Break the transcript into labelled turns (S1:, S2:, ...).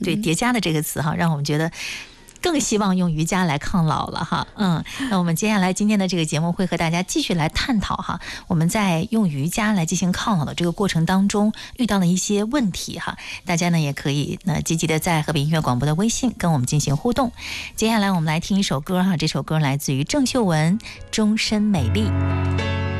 S1: 对，叠加的这个词哈，让我们觉得更希望用瑜伽来抗老了哈。那我们接下来今天的这个节目会和大家继续来探讨哈，我们在用瑜伽来进行抗老的这个过程当中遇到了一些问题哈，大家呢也可以积极的在河北音乐广播的微信跟我们进行互动。接下来我们来听一首歌哈，这首歌来自于郑秀文《终身美丽》。